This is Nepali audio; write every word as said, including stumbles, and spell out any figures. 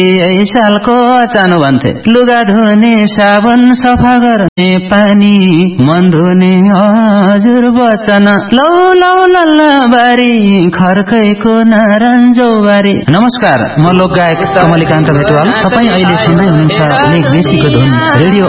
यही सालको चानो भन्थे लुगा धुने साबुन सफा गर्ने पानी मन धुने हजुर बचन लौ लौ लल्ला बारी खर्कैको नारायणजौ बारी। नमस्कार, म लोक गायक कमलिकान्त भेटवाल। तपाईँ अहिले सुन्दै हुनुहुन्छ मेघ मेसीको धुन रेडियो